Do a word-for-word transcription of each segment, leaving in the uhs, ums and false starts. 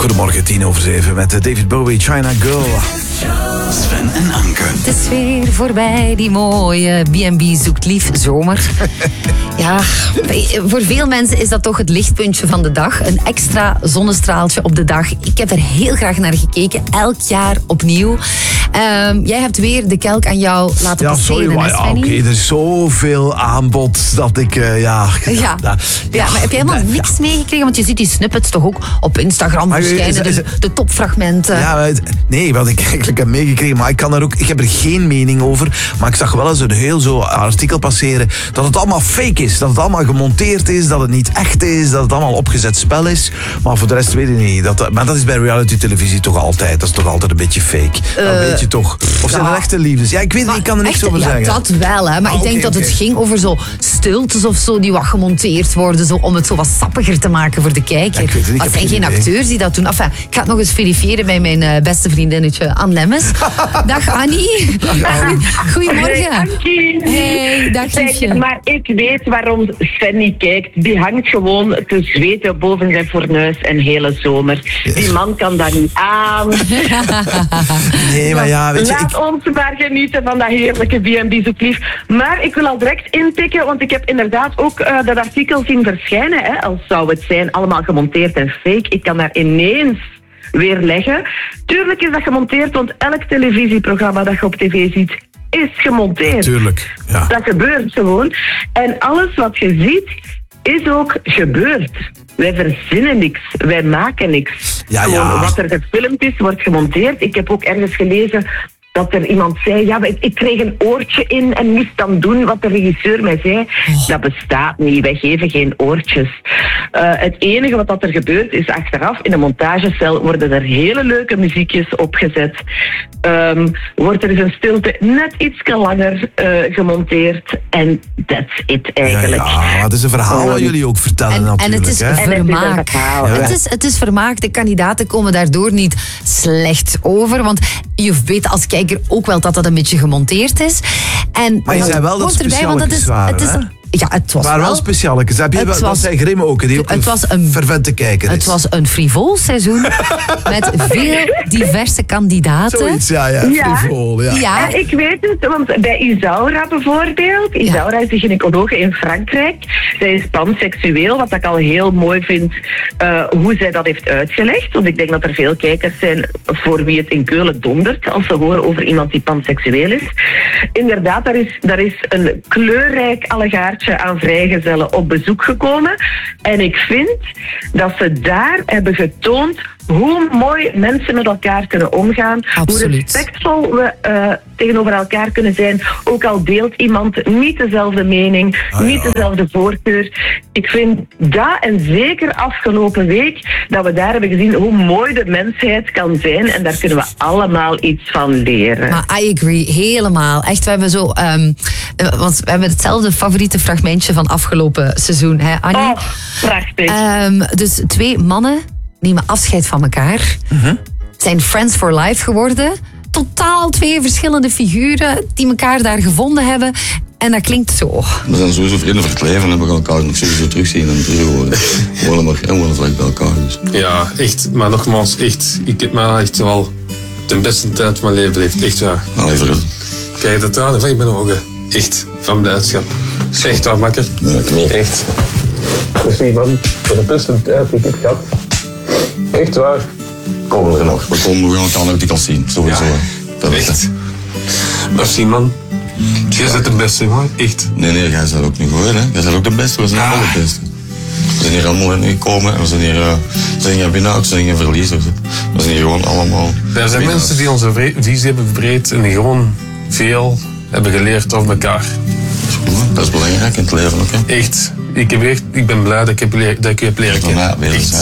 Goedemorgen, tien over zeven met David Bowie, China Girl. Sven en Anke. Het is weer voorbij, die mooie B en B zoekt lief zomer. Ja, voor veel mensen is dat toch het lichtpuntje van de dag. Een extra zonnestraaltje op de dag. Ik heb er heel graag naar gekeken, elk jaar opnieuw. Um, jij hebt weer de kelk aan jou laten ja, passeren, sorry, maar, hè, ja, Svenny? Oké, er is zoveel aanbod dat ik, uh, ja... Ja. Ja. Ja, ja, maar heb je helemaal niks ja. meegekregen? Want je ziet die snippets toch ook op Instagram maar, verschijnen, is, is, de, de topfragmenten. Ja, nee, wat ik eigenlijk heb meegekregen, maar ik, kan er ook, ik heb er geen mening over. Maar ik zag wel eens een heel zo artikel passeren dat het allemaal fake is. Dat het allemaal gemonteerd is, dat het niet echt is, dat het allemaal opgezet spel is. Maar voor de rest weet ik niet. Dat, maar dat is bij reality televisie toch altijd. Dat is toch altijd een beetje fake. Uh, dat weet je toch. Of zijn ja. er echte liefdes? Ja, ik weet niet, ik kan er niks echt, over ja, zeggen. Dat wel, hè. Maar ah, ik denk okay, dat okay. het ging over zo stiltes of zo die wat gemonteerd worden, zo, om het zo wat sappiger te maken voor de kijker. Ja, het niet, dat zijn geen idee. acteurs die dat doen. Enfin, ik ga het nog eens verifiëren bij mijn uh, beste vriendinnetje Anne Lemmens. Dag Annie. Dag Annie. Goedemorgen. Hey, Ankie. Hey, dag liefje. Maar ik weet waarom Sven niet kijkt. Die hangt gewoon te zweten boven zijn fornuis een hele zomer. Die man kan dat niet aan. Nee, maar ja, weet je... Laat ik... ons maar genieten van dat heerlijke B en B zoekt lief. Maar ik wil al direct intikken, want ik heb inderdaad ook uh, dat artikel zien verschijnen. Hè, als zou het zijn allemaal gemonteerd en fake. Ik kan daar ineens weer leggen. Tuurlijk is dat gemonteerd, want elk televisieprogramma dat je op tv ziet is gemonteerd. Tuurlijk, ja. Dat gebeurt gewoon. En alles wat je ziet is ook gebeurd. Wij verzinnen niks, wij maken niks. Ja, Gewoon ja. wat er gefilmd is, wordt gemonteerd. Ik heb ook ergens gelezen dat er iemand zei, ja, ik kreeg een oortje in en moest dan doen wat de regisseur mij zei. Oh. Dat bestaat niet, wij geven geen oortjes. Uh, het enige wat dat er gebeurt is achteraf, in de montagecel worden er hele leuke muziekjes opgezet. Um, wordt er eens een stilte net iets langer uh, gemonteerd en that's it eigenlijk. Ja, ja, maar het is een verhaal dat jullie ook vertellen en, natuurlijk. En het is hè? vermaak. Ja. Het is, het is vermaak. De kandidaten komen daardoor niet slecht over. Want je weet als kijker ook wel dat dat een beetje gemonteerd is. En, maar je zei wel dat het specialetjes waren, het is, hè? Ja, het was maar wel, wel specialetjes. Heb je het wel, was, dat zei Grimm ook, die ook het een, was een fervente kijker is. Het was een frivol seizoen met veel diverse kandidaten. Zoiets, ja, ja, ja. frivol. Ja. Ja, ik weet het, want bij Isaura bijvoorbeeld, Isaura ja. is de gynaecologe in Frankrijk. Zij is panseksueel, wat ik al heel mooi vind, uh, hoe zij dat heeft uitgelegd. Want ik denk dat er veel kijkers zijn voor wie het in Keulen dondert als ze horen over iemand die panseksueel is. Inderdaad, daar is, daar is een kleurrijk allegaartje aan vrijgezellen op bezoek gekomen. En ik vind dat ze daar hebben getoond hoe mooi mensen met elkaar kunnen omgaan. Absoluut. Hoe respectvol we uh, tegenover elkaar kunnen zijn. Ook al deelt iemand niet dezelfde mening, ah, niet ja. dezelfde voorkeur. Ik vind dat, en zeker afgelopen week, dat we daar hebben gezien hoe mooi de mensheid kan zijn. En daar kunnen we allemaal iets van leren. Maar I agree, helemaal. Echt, we hebben zo... Um, want we hebben hetzelfde favoriete fragmentje van afgelopen seizoen, hè, Annie? Oh, prachtig. Um, dus twee mannen nemen afscheid van elkaar. Uh-huh. Zijn friends for life geworden. Totaal twee verschillende figuren die elkaar daar gevonden hebben. En dat klinkt zo. We zijn sowieso vrienden voor het leven en hebben we elkaar nog sowieso terugzien en terug horen. We wonen maar en wonen vlak bij elkaar. Dus. Ja, echt. Maar nogmaals, echt. Ik heb mij echt wel de beste tijd van mijn leven beleefd. Echt waar. Allee, vooral. Kijk, de tranen van je mijn ogen. Echt. Van blijdschap. Echt waar, makker. Ja, klopt. Echt. Merci man. Voor de beste tijd die ik heb gehad. Echt waar. Komen er nog. We, komen, we gaan elkaar nog dikwijls zien. Sowieso. Ja, dat echt. Is Merci man. Jij bent de beste, man. Echt. Nee, nee, jij bent ook niet goed, hè. Jij bent ook de beste. We zijn ah. allemaal de beste. We zijn hier allemaal gekomen en we zijn hier, uh, we zijn geen winnaars, we zijn geen verliezers. Hè. We zijn hier gewoon allemaal... Er zijn winnaars. Mensen die onze visie hebben verbreed en die gewoon veel hebben geleerd over elkaar. Dat is goed, dat is belangrijk in het leven ook, hè. Echt. Ik, heb echt, ik ben blij dat ik, heb leer, dat ik je heb leren kennen. Ja, weer eens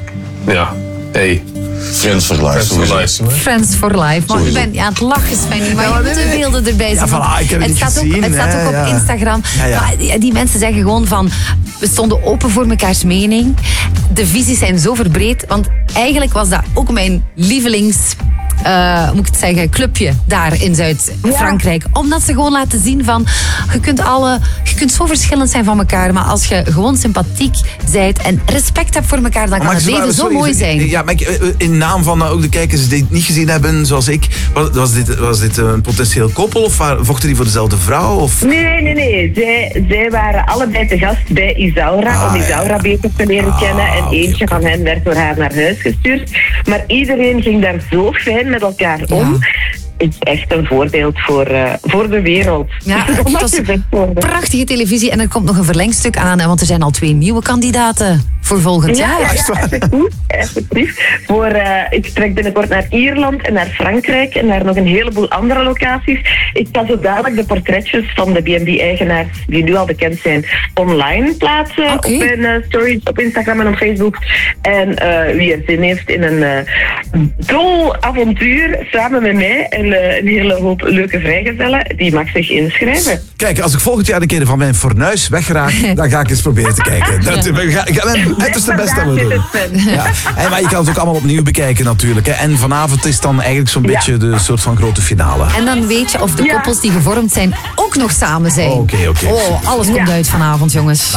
ja. Hey. Friends for life. Friends for life. Friends for life. Maar ik ben ja, aan het lachen, Svenny. Maar ja, je moet de beelden erbij zien. Ja, voilà, ik heb het, het staat gezien, ook, het staat hè, ook ja. op Instagram. Ja, ja. Maar die mensen zeggen gewoon van... We stonden open voor mekaars mening. De visies zijn zo verbreed. Want eigenlijk was dat ook mijn lievelings... uh, moet ik het zeggen, clubje daar in Zuid-Frankrijk. Ja. Omdat ze gewoon laten zien van, je kunt, alle, je kunt zo verschillend zijn van elkaar, maar als je gewoon sympathiek bent en respect hebt voor elkaar, dan kan het leven zo mooi zijn. Ja, maar in naam van ook de kijkers die het niet gezien hebben, zoals ik, was dit, was dit een potentieel koppel of vochten die voor dezelfde vrouw? Of? Nee, nee, nee. Zij, zij waren allebei te gast bij Isaura, ah, om Isaura ja. beter te leren ah, kennen. En okay, eentje okay. van hen werd door haar naar huis gestuurd. Maar iedereen ging daar zo fijn met elkaar om. Ja. Het is echt een voorbeeld voor, uh, voor de wereld. Ja, het was prachtige televisie en er komt nog een verlengstuk aan, want er zijn al twee nieuwe kandidaten voor volgend ja, jaar. Ja, effectief. effectief. Voor, uh, ik trek binnenkort naar Ierland en naar Frankrijk en naar nog een heleboel andere locaties. Ik ga zo dadelijk de portretjes van de B en B-eigenaars, die nu al bekend zijn, online plaatsen. Okay. Op mijn uh, stories op Instagram en op Facebook. En uh, wie er zin heeft in een uh, dol avontuur samen met mij en uh, een hele hoop leuke vrijgezellen, die mag zich inschrijven. Kijk, als ik volgend jaar een keer van mijn fornuis wegraak, dan ga ik eens proberen te kijken. Dat, ik ga, ik ga mijn uiterste best aan doen. Ja. En, maar je kan het ook allemaal opnieuw bekijken natuurlijk. Hè. En vanavond is dan eigenlijk zo'n beetje ja. de soort van grote finale. En dan weet je of de ja. koppels die gevormd zijn ook nog samen zijn. Oké, okay, oké. Okay. Oh, alles komt ja. uit vanavond, jongens.